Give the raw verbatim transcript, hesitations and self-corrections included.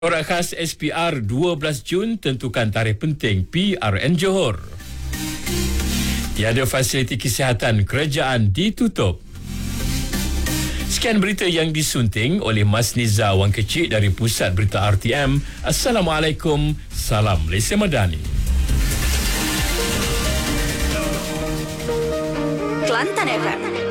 Orang khas S P R dua belas Jun tentukan tarikh penting P R N Johor. Tiada fasiliti kesihatan kerajaan ditutup. Sekian berita yang disunting oleh Mas Niza Wang Kecik dari Pusat Berita R T M. Assalamualaikum. Salam Malaysia Madani. Kelantan F M